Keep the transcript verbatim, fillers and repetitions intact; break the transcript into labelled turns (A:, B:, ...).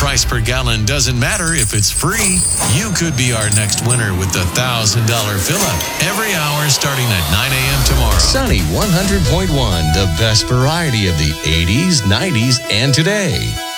A: price per gallon doesn't matter if it's free. You could be our next winner with the one thousand dollars fill-up every hour starting at nine a.m. tomorrow.
B: Sunny one hundred point one, the best variety of the eighties, nineties, and today.